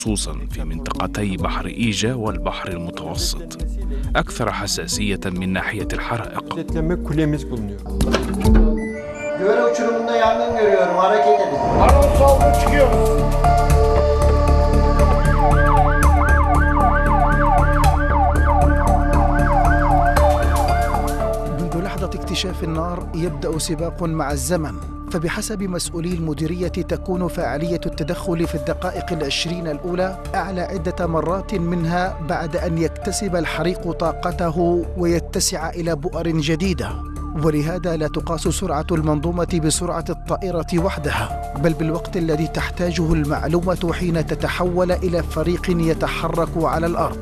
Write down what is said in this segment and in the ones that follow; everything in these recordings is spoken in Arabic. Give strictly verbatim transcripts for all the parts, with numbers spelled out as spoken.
خصوصا في منطقتي بحر إيجا والبحر المتوسط أكثر حساسية من ناحية الحرائق. منذ لحظة اكتشاف النار يبدأ سباق مع الزمن، فبحسب مسؤولي المديرية تكون فعالية التدخل في الدقائق العشرين الأولى أعلى عدة مرات منها بعد أن يكتسب الحريق طاقته ويتسع إلى بؤر جديدة. ولهذا لا تقاس سرعة المنظومة بسرعة الطائرة وحدها، بل بالوقت الذي تحتاجه المعلومة حين تتحول إلى فريق يتحرك على الأرض.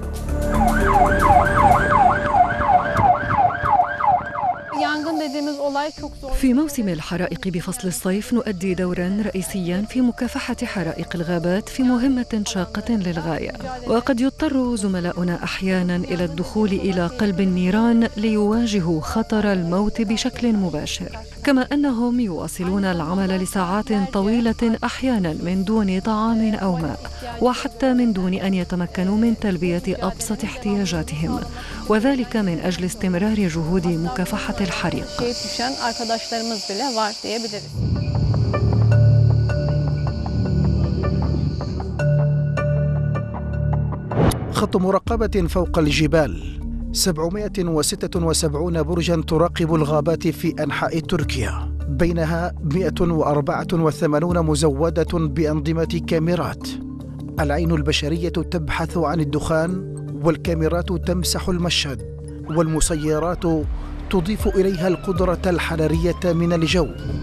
في موسم الحرائق بفصل الصيف نؤدي دورا رئيسيا في مكافحة حرائق الغابات في مهمة شاقة للغاية، وقد يضطر زملاؤنا أحيانا إلى الدخول إلى قلب النيران ليواجهوا خطر الموت بشكل مباشر، كما أنهم يواصلون العمل لساعات طويلة أحيانا من دون طعام أو ماء، وحتى من دون أن يتمكنوا من تلبية أبسط احتياجاتهم، وذلك من أجل استمرار جهود مكافحة الحريق. خط مراقبة فوق الجبال، سبعمائة وستة وسبعين برجاً تراقب الغابات في أنحاء تركيا، بينها مئة وأربعة وثمانين مزودة بأنظمة كاميرات. العين البشرية تبحث عن الدخان، والكاميرات تمسح المشهد، والمسيرات تضيف إليها القدرة الحرارية من الجو.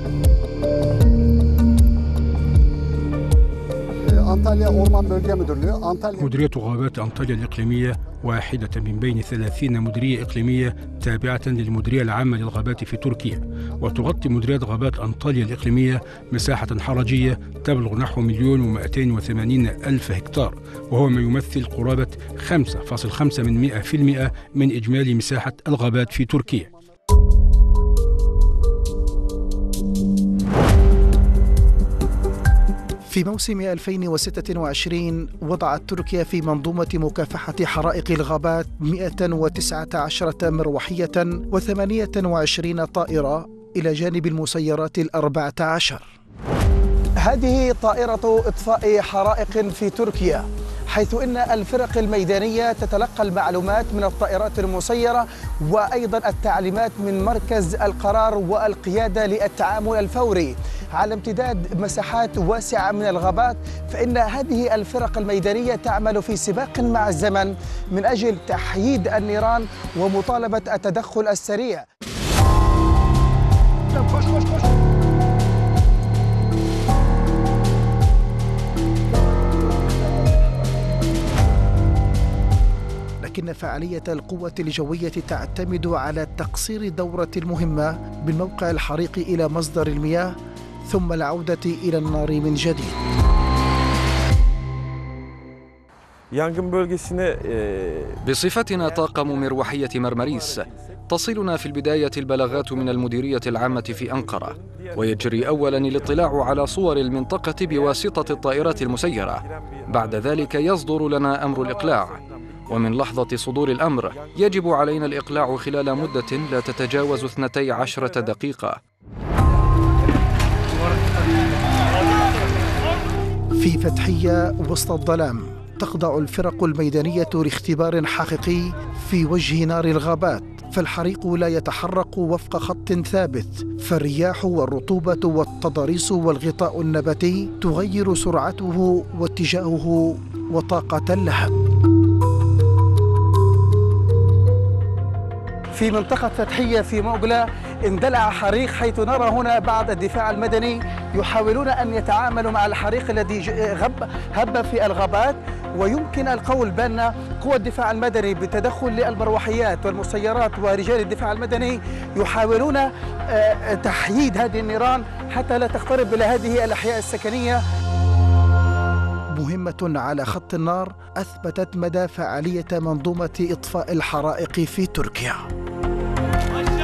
مديرية غابات أنطاليا الإقليمية واحدة من بين ثلاثين مديرية إقليمية تابعة للمديرية العامة للغابات في تركيا، وتغطي مديرية غابات أنطاليا الإقليمية مساحة حرجية تبلغ نحو مليون ومئتين وثمانين ألف هكتار، وهو ما يمثل قرابة خمسة فاصلة خمسة بالمئة من إجمالي مساحة الغابات في تركيا. في موسم ألفين وستة وعشرين وضعت تركيا في منظومة مكافحة حرائق الغابات مئة وتسعة عشر مروحية وثمانية وعشرين طائرة إلى جانب المسيرات الأربعة عشر. هذه طائرة إطفاء حرائق في تركيا، حيث إن الفرق الميدانية تتلقى المعلومات من الطائرات المسيرة وأيضا التعليمات من مركز القرار والقيادة للتعامل الفوري على امتداد مساحات واسعة من الغابات. فإن هذه الفرق الميدانية تعمل في سباق مع الزمن من أجل تحييد النيران ومطالبة التدخل السريع. لكن فعالية القوة الجوية تعتمد على تقصير دورة المهمة من موقع الحريق إلى مصدر المياه ثم العودة إلى النار من جديد. بصفتنا طاقم مروحية مرمريس تصلنا في البداية البلاغات من المديرية العامة في أنقرة، ويجري أولاً الاطلاع على صور المنطقة بواسطة الطائرات المسيرة. بعد ذلك يصدر لنا أمر الإقلاع، ومن لحظة صدور الأمر يجب علينا الإقلاع خلال مدة لا تتجاوز اثنتي عشرة دقيقة. في فتحية وسط الظلام تخضع الفرق الميدانية لاختبار حقيقي في وجه نار الغابات، فالحريق لا يتحرك وفق خط ثابت، فالرياح والرطوبة والتضاريس والغطاء النباتي تغير سرعته واتجاهه وطاقة اللهب. في منطقة فتحية في موغلا اندلع حريق، حيث نرى هنا بعض الدفاع المدني يحاولون أن يتعاملوا مع الحريق الذي غب هب في الغابات. ويمكن القول بأن قوى الدفاع المدني بالتدخل للمروحيات والمسيرات ورجال الدفاع المدني يحاولون تحييد هذه النيران حتى لا تقترب إلى هذه الأحياء السكنية. مهمة على خط النار أثبتت مدى فعالية منظومة إطفاء الحرائق في تركيا.